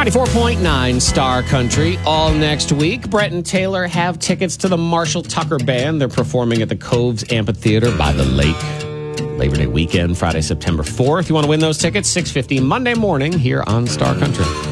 94.9 Star Country. All next week, Brett and Taylor have tickets to the Marshall Tucker Band. They're performing at the Coves Amphitheater by the lake. Labor Day weekend, Friday, September 4th. You want to win those tickets? 6:50 Monday morning here on Star Country.